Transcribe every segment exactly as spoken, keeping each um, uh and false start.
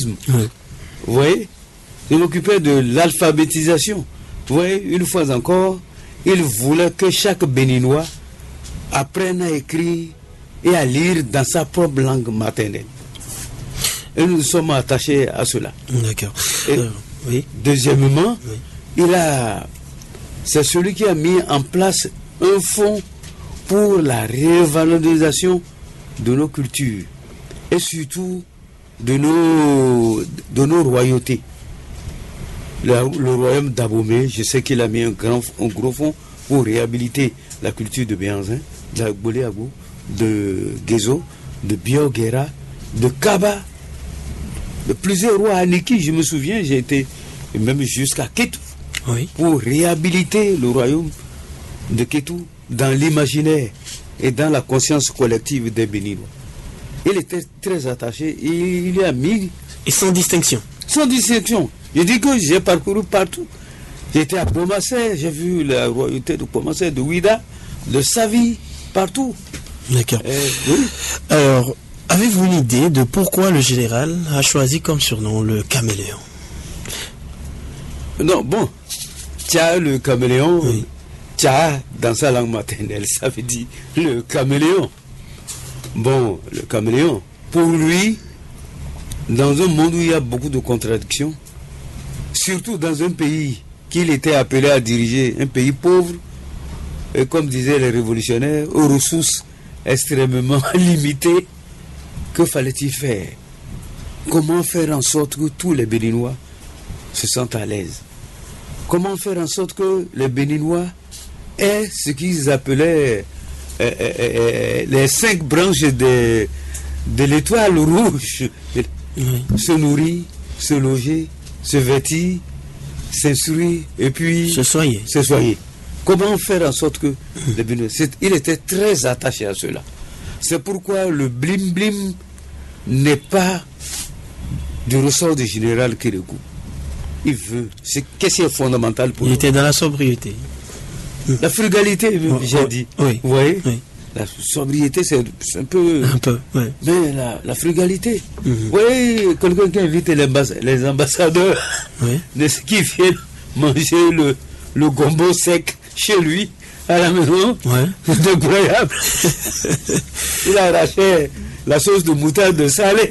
l'alphabétisme. Oui. Vous voyez, il m'occupait de l'alphabétisation. Vous voyez, une fois encore, il voulait que chaque Béninois apprenne à écrire et à lire dans sa propre langue maternelle. Et nous sommes attachés à cela. D'accord. Euh, oui. Deuxièmement, oui. il a, c'est celui qui a mis en place un fonds pour la révalorisation de nos cultures et surtout de nos, de nos royautés. Le, le royaume d'Abomey, je sais qu'il a mis un, grand, un gros fonds pour réhabiliter la culture de Béanzin, de Boléago, de Guézo, de Bioguera, de Kaba, de plusieurs rois Aniki. Je me souviens, j'ai été même jusqu'à Kétou, oui. pour réhabiliter le royaume de Kétou dans l'imaginaire et dans la conscience collective des Béninois. Il était très attaché, il, il a mis... Et sans distinction. Sans distinction. Je dis que j'ai parcouru partout. J'étais à Pomassé, j'ai vu la royauté de Pomassé, de Ouida, de Savi, partout. D'accord. Euh, oui. Alors, avez-vous une idée de pourquoi le général a choisi comme surnom le caméléon? Non, bon, Tcha, le caméléon, oui. Tcha, dans sa langue maternelle, ça veut dire le caméléon. Bon, le caméléon, pour lui, dans un monde où il y a beaucoup de contradictions, surtout dans un pays qu'il était appelé à diriger, un pays pauvre, et comme disaient les révolutionnaires, aux ressources extrêmement limitées, que fallait-il faire? Comment faire en sorte que tous les Béninois se sentent à l'aise? Comment faire en sorte que les Béninois aient ce qu'ils appelaient euh, euh, euh, les cinq branches de, de l'étoile rouge? Oui. Se nourrir, se loger, se vêtir, s'instruire et puis se soigner. se soigner. Comment faire en sorte que les Béninois... Il était très attaché à cela. C'est pourquoi le blim blim n'est pas du ressort du général Kérékou. Il veut. C'est qu'est-ce qui est fondamental pour Il lui? était dans la sobriété. La frugalité, Oh, j'ai oh, dit. oui. Vous voyez? Oui. La sobriété, c'est un peu... Un peu, oui. Mais la, la frugalité. Mm-hmm. Vous voyez, quelqu'un qui invite les, ambass les ambassadeurs, Oui. de ce qui viennent manger le, le gombo sec chez lui, à la maison, Ouais. c'est incroyable. Il a arraché la sauce de moutarde salée.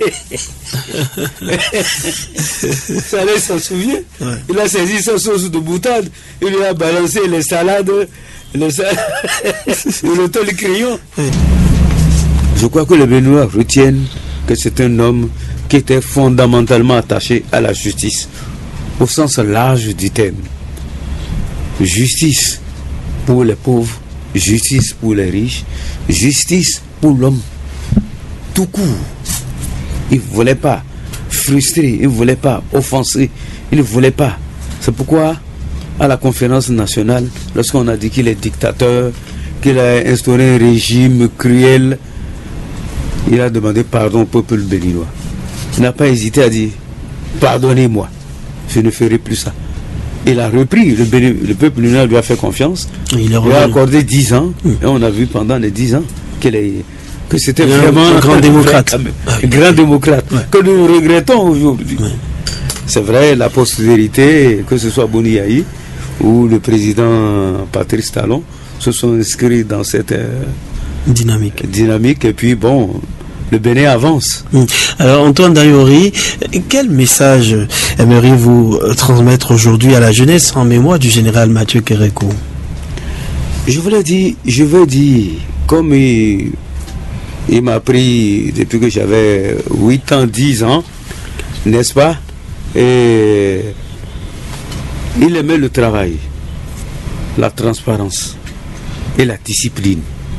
Salé s'en souvient. Ouais. Il a saisi sa sauce de moutarde, il lui a balancé les salades, les salades et le temps le crayon. Oui. Je crois que les Béninois retiennent que c'est un homme qui était fondamentalement attaché à la justice, au sens large du terme. Justice pour les pauvres, justice pour les riches, justice pour l'homme tout court. Il ne voulait pas frustrer, il ne voulait pas offenser, il ne voulait pas. C'est pourquoi, à la conférence nationale, lorsqu'on a dit qu'il est dictateur, qu'il a instauré un régime cruel, il a demandé pardon au peuple béninois. Il n'a pas hésité à dire pardonnez-moi, je ne ferai plus ça. Il a repris, le, le peuple béninois lui a fait confiance, il, il a accordé dix ans, mmh. et on a vu pendant les dix ans qu'il est, que c'était vraiment un grand démocrate. Un grand démocrate, ouais. que nous regrettons aujourd'hui. Ouais. C'est vrai, la postérité, que ce soit Boniaï ou le président Patrice Talon, se sont inscrits dans cette euh, dynamique. dynamique. Et puis, bon, le Bénin avance. Alors, Antoine Dayori, quel message aimeriez-vous transmettre aujourd'hui à la jeunesse en mémoire du général Mathieu Kérékou? Je voulais dire, je veux dire, comme il, il m'a pris depuis que j'avais huit ans, dix ans, n'est-ce pas? Et il aimait le travail, la transparence et la discipline.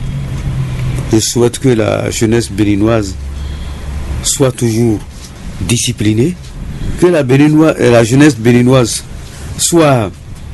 Je souhaite que la jeunesse béninoise soit toujours disciplinée, que la, béninoise, la jeunesse béninoise soit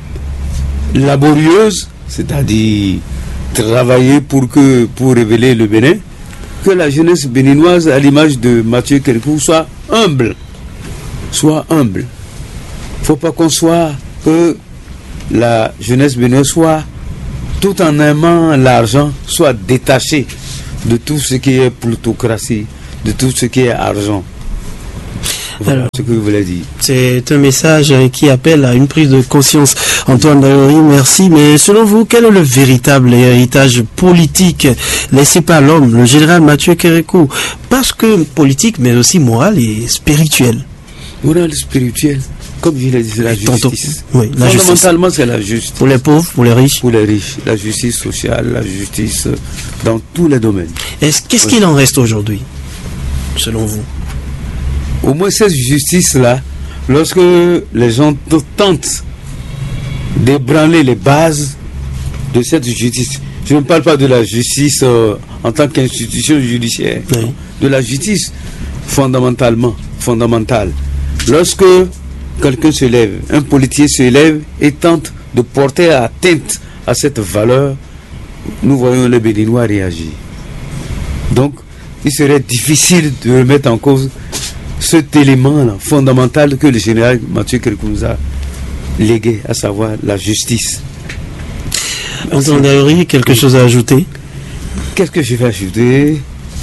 laborieuse, c'est-à-dire travailler pour, que, pour révéler le Bénin, que la jeunesse béninoise, à l'image de Mathieu Kérékou, soit humble. Soit humble. Il ne faut pas qu'on soit, que la jeunesse béninoise soit, tout en aimant l'argent, soit détachée de tout ce qui est plutocratie, de tout ce qui est argent. Voilà ce que je voulais dire. C'est un message qui appelle à une prise de conscience. Antoine Dayori, merci. Mais selon vous, quel est le véritable héritage politique laissé par l'homme, le général Mathieu Kérékou? Parce que politique, mais aussi moral et spirituel. Moral et spirituel, comme je l'ai dit, c'est la Tantôt, justice. oui, la Fondamentalement, c'est la justice. Pour les pauvres, pour les riches. Pour les riches, la justice sociale, la justice dans tous les domaines. Est-ce, qu'est-ce oui. qu'il en reste aujourd'hui, selon vous? Au moins cette justice-là, lorsque les gens tentent d'ébranler les bases de cette justice, je ne parle pas de la justice euh, en tant qu'institution judiciaire, oui. de la justice fondamentalement, fondamentale. Lorsque quelqu'un se lève, un politicien se lève et tente de porter atteinte à cette valeur, nous voyons les Béninois réagir. Donc, il serait difficile de remettre en cause cet élément fondamental que le général Mathieu Kérékou nous a légué, à savoir la justice. Antoine Dayori, quelque chose à ajouter? Qu'est-ce que je vais ajouter?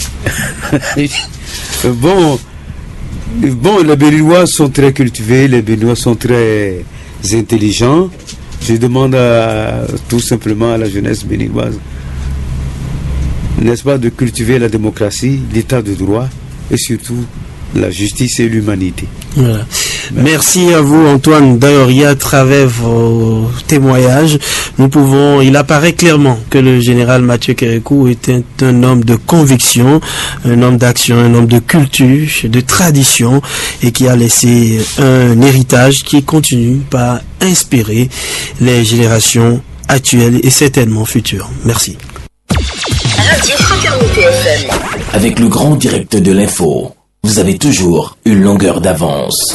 Bon, bon, les Béninois sont très cultivés, les Béninois sont très intelligents. Je demande à, tout simplement à la jeunesse béninoise, n'est-ce pas, de cultiver la démocratie, l'état de droit et surtout la justice et l'humanité. Voilà. Merci à vous, Antoine Dayori. À travers vos témoignages, nous pouvons, il apparaît clairement que le général Mathieu Kérékou était un homme de conviction, un homme d'action, un homme de culture, de tradition, et qui a laissé un héritage qui continue par inspirer les générations actuelles et certainement futures. Merci. Radio Fraternité F M. Avec le grand direct de l'info, vous avez toujours une longueur d'avance.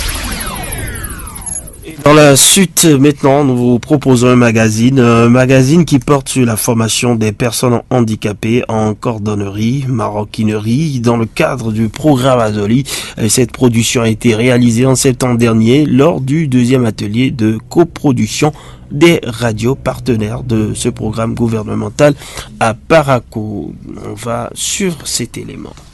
Dans la suite, maintenant, nous vous proposons un magazine, un magazine qui porte sur la formation des personnes handicapées en cordonnerie, maroquinerie, dans le cadre du programme Adoli. Cette production a été réalisée en septembre dernier lors du deuxième atelier de coproduction des radios partenaires de ce programme gouvernemental à Parakou. On va sur cet élément.